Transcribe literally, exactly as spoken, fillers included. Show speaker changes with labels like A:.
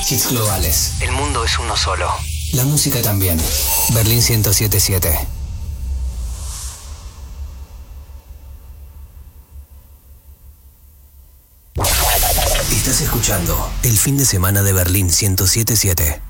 A: Hits globales.
B: El mundo es uno solo.
A: La música también. Berlín ciento siete siete. Estás escuchando El Fin de Semana de Berlín ciento siete siete.